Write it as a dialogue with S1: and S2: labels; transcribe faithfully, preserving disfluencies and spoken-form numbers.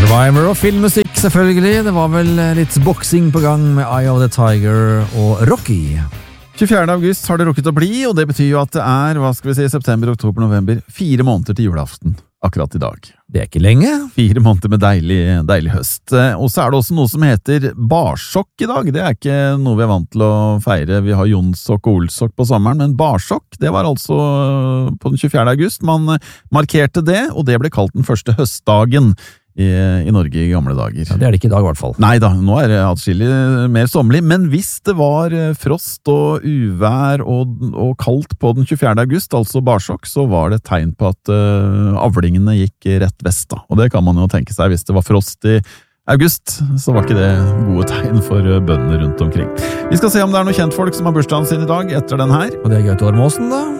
S1: Survivor og filmmusikk selvfølgelig. Det var vel litt boksing på gang med Eye of the Tiger og Rocky.
S2: tjuefjerde august har det rukket å bli, og det betyr jo at det er, hva skal vi si, september, oktober, november, fire måneder til julaften akkurat i dag.
S1: Det er ikke lenge.
S2: Fire måneder med deilig, deilig høst. Og så er det også noe som heter barsokk i dag. Det er ikke noe vi er vant til å feire. Vi har jonsokk og olsokk på sommeren, men barsokk, det var altså på den tjuefjerde august. Man markerte det, og det ble kalt den første høstdagen I, i Norge i gamle dager.
S1: Ja, det er det ikke i dag i hvert fall.
S2: Nei da, nå er det atskillig mer sommerlig, men hvis det var frost og uvær og, og kaldt på den tjuefjerde august, altså barsokk, så var det et tegn på at uh, avlingene gikk rett vest da. Og det kan man jo tenke seg, hvis det var frost i august, så var ikke det gode tegn for bøndene rundt omkring. Vi skal se om det er noen kjentfolk som har bursdagen sin i dag etter den her.
S1: Og det er Gaute Ormåsen da.